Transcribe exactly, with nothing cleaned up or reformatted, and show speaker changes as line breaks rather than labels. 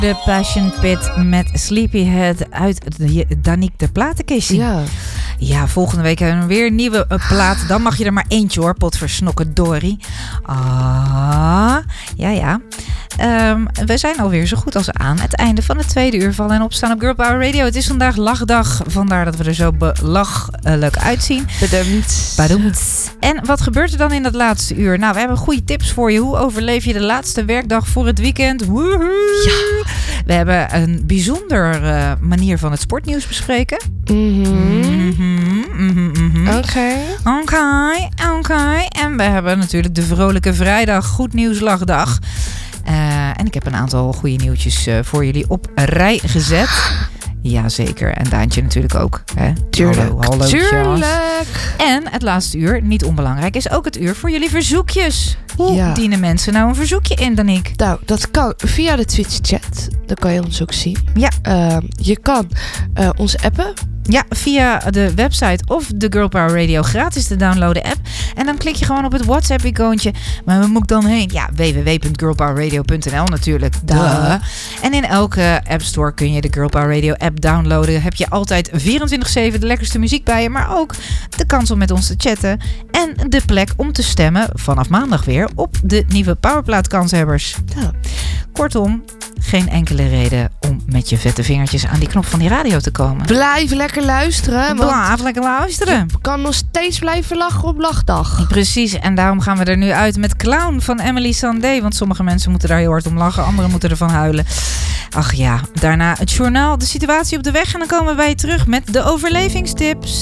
De Passion Pit met Sleepyhead uit Danique de platenkistje.
Ja.
Ja, volgende week hebben we weer een nieuwe uh, plaat. Dan mag je er maar eentje hoor, potversnokken Dory. Ah, ja ja. Um, we zijn alweer zo goed als aan het einde van het tweede uur vallen en opstaan op Girl Power Radio. Het is vandaag lachdag, vandaar dat we er zo belachelijk uitzien.
Bedankt.
Bedankt. En wat gebeurt er dan in dat laatste uur? Nou, we hebben goede tips voor je. Hoe overleef je de laatste werkdag voor het weekend? Woehoe.
Ja.
We hebben een bijzonder uh, manier van het sportnieuws bespreken.
Mm-hmm.
Mm-hmm, mm-hmm, mm-hmm.
Oké.
Oké, oké. En we hebben natuurlijk de vrolijke vrijdag, goed nieuwslachdag. Uh, en ik heb een aantal goede nieuwtjes uh, voor jullie op rij gezet. Jazeker. En Daantje natuurlijk ook. Hè?
Tuurlijk.
Hallo, hallo,
Tuurlijk.
En het laatste uur, niet onbelangrijk, is ook het uur voor jullie verzoekjes. Hoe
ja.
dienen mensen nou een verzoekje in, Danique?
Nou, dat kan via de Twitch-chat. Dan kan je ons ook zien.
Ja.
Uh, je kan uh, ons appen.
Ja, via de website of de Girl Power Radio gratis te downloaden app. En dan klik je gewoon op het WhatsApp-icoontje. Maar waar moet ik dan heen? Ja, w w w punt girl power radio punt n l natuurlijk. Duh. En in elke App Store kun je de Girl Power Radio app downloaden. Heb je altijd vierentwintig zeven de lekkerste muziek bij je. Maar ook de kans om met ons te chatten. En de plek om te stemmen vanaf maandag weer op de nieuwe Powerplaat-kanshebbers.
Ja.
Kortom, geen enkele reden om met je vette vingertjes aan die knop van die radio te komen.
Blijf lekker luisteren.
Blijf lekker luisteren.
Je kan nog steeds blijven lachen op lachdag.
Precies, en daarom gaan we er nu uit met Clown van Emily Sandé. Want sommige mensen moeten daar heel hard om lachen, anderen moeten ervan huilen. Ach ja, daarna het journaal, de situatie op de weg. En dan komen wij terug met de overlevingstips.